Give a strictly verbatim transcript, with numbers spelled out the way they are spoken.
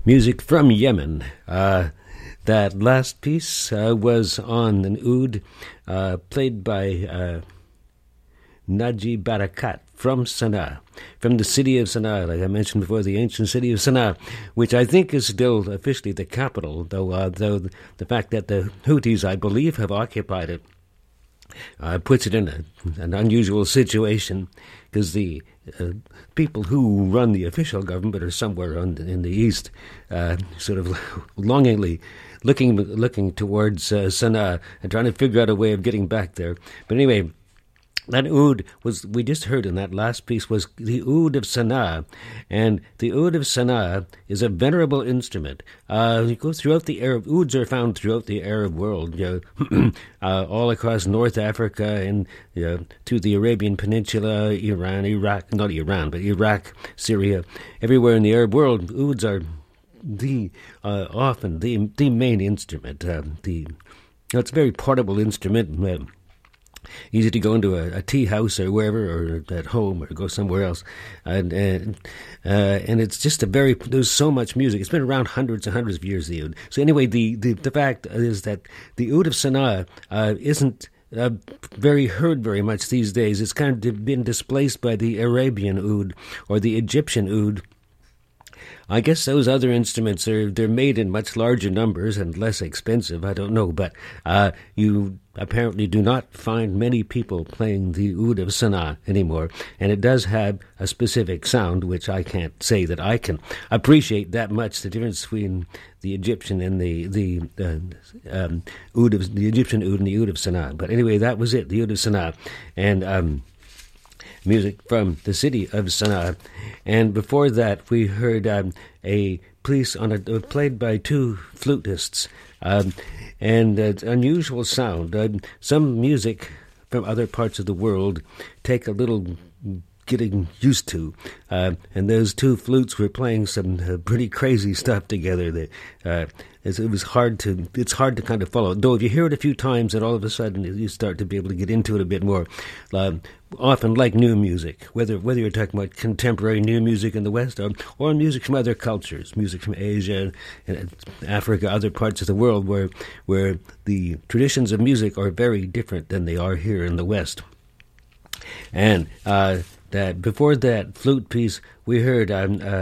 Music from Yemen. Uh, that last piece uh, was on an oud uh, played by uh, Naji Barakat from Sana'a, from the city of Sana'a, like I mentioned before, the ancient city of Sana'a, which I think is still officially the capital, though, uh, though the fact that the Houthis, I believe, have occupied it Uh, puts it in a, an unusual situation, because the uh, people who run the official government are somewhere on, in the east, uh, sort of longingly looking looking towards uh, Sana'a and trying to figure out a way of getting back there. But anyway, that oud was, we just heard in that last piece, was the oud of Sana'a. And the oud of Sana'a is a venerable instrument. Uh, you go throughout the Arab, ouds are found throughout the Arab world, you know, uh, all across North Africa and you know, to the Arabian Peninsula, Iran, Iraq, not Iran, but Iraq, Syria, everywhere in the Arab world, ouds are the, uh, often the, the main instrument. Uh, the, you know, it's a very portable instrument. Uh, Easy to go into a, a tea house or wherever, or at home, or go somewhere else, and and, uh, and it's just a very, there's so much music. It's been around hundreds and hundreds of years, the oud. So anyway, the, the, the fact is that the oud of Sana'a uh, isn't uh, very heard very much these days. It's kind of been displaced by the Arabian oud or the Egyptian oud. I guess those other instruments are, they're made in much larger numbers and less expensive. I don't know, but uh, you apparently do not find many people playing the oud of Sana'a anymore, and it does have a specific sound, which I can't say that I can appreciate that much. The difference between the Egyptian and the the uh, um, oud of the Egyptian oud and the oud of Sana'a. But anyway, that was it, the oud of Sana'a, and um, music from the city of Sana'a. And before that, we heard um, a piece on a, uh, played by two flutists, um, and uh, unusual sound. Uh, some music from other parts of the world take a little getting used to, uh, and those two flutes were playing some uh, pretty crazy stuff together. That uh, it was hard to it's hard to kind of follow. Though if you hear it a few times, and all of a sudden you start to be able to get into it a bit more. Uh, often like new music, whether whether you're talking about contemporary new music in the West, or, or music from other cultures, music from Asia, and Africa, other parts of the world, where where the traditions of music are very different than they are here in the West. And uh, that before that flute piece, we heard um, uh,